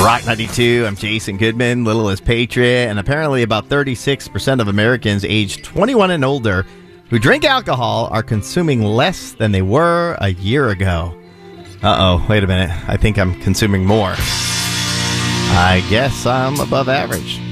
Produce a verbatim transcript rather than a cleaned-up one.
Rock ninety-two, I'm Jason Goodman, Littlest Patriot, and apparently about thirty-six percent of Americans aged twenty-one and older who drink alcohol are consuming less than they were a year ago. Uh-oh, wait a minute. I think I'm consuming more. I guess I'm above average.